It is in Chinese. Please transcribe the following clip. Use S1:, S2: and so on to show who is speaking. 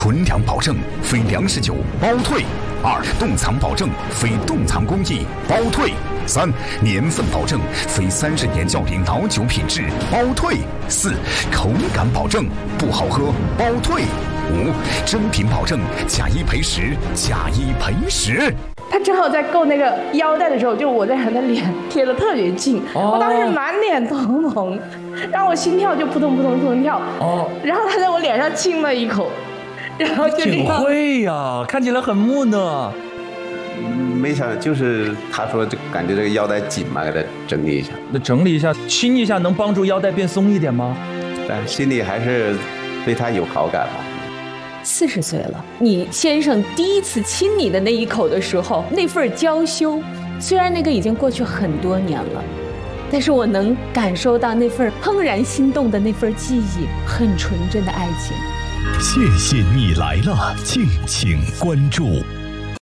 S1: 纯粮保证非粮食酒包退；2、冻藏保证非冻藏工艺包退；3、年份保证非30年较龄老酒品质包退；4、口感保证不好喝包退；5、真品保证假一赔10，假一赔10。
S2: 他正好在够那个腰带的时候，就我在他的脸贴得特别近，我当时满脸通红，然后我心跳就扑通扑通扑通跳，然后他在我脸上亲了一口，然后就这样。
S3: 挺会呀，看起来很木讷。
S4: 没想就是他说就感觉这个腰带紧嘛，给他整理一下。
S3: 那整理一下，亲一下能帮助腰带变松一点吗？
S4: 但心里还是对他有好感嘛。
S5: 40岁了，你先生第一次亲你的那一口的时候，那份娇羞，虽然那个已经过去很多年了，但是我能感受到那份怦然心动的那份记忆，很纯真的爱情。
S1: 谢谢你来了，敬请关注。